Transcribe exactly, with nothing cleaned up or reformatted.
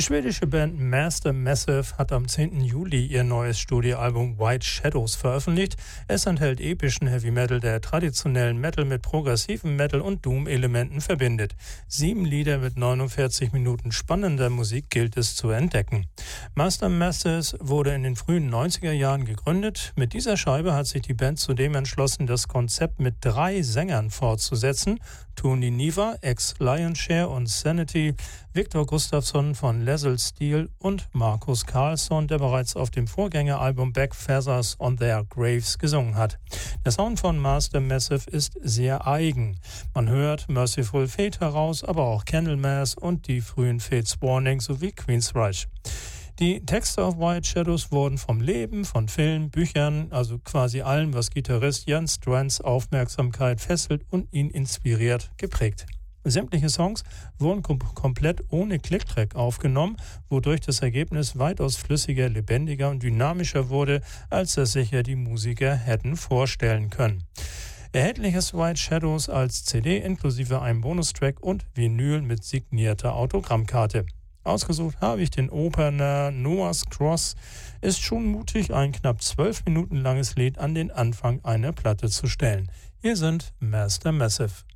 Die schwedische Band Master Massive hat am zehnten Juli ihr neues Studioalbum White Shadows veröffentlicht. Es enthält epischen Heavy Metal, der traditionellen Metal mit progressivem Metal und Doom-Elementen verbindet. Sieben Lieder mit neunundvierzig Minuten spannender Musik gilt es zu entdecken. Master Massive wurde in den frühen neunziger Jahren gegründet. Mit dieser Scheibe hat sich die Band zudem entschlossen, das Konzept mit drei Sängern fortzusetzen. Tony Neva, ex-Lionshare und Sanity, Victor Gustafsson von Lesel Steel und Markus Karlsson, der bereits auf dem Vorgängeralbum Back Feathers on Their Graves gesungen hat. Der Sound von Master Massive ist sehr eigen. Man hört Merciful Fate heraus, aber auch Candlemass und die frühen Fates Warning sowie Queensryche. Die Texte auf White Shadows wurden vom Leben, von Filmen, Büchern, also quasi allem, was Gitarrist Jan Strands Aufmerksamkeit fesselt und ihn inspiriert, geprägt. Sämtliche Songs wurden kom- komplett ohne Clicktrack aufgenommen, wodurch das Ergebnis weitaus flüssiger, lebendiger und dynamischer wurde, als das sich ja die Musiker hätten vorstellen können. Erhältlich ist White Shadows als C D inklusive einem Bonustrack und Vinyl mit signierter Autogrammkarte. Ausgesucht habe ich den Opener Noah's Cross. Ist schon mutig, ein knapp zwölf Minuten langes Lied an den Anfang einer Platte zu stellen. Hier sind Master Massive.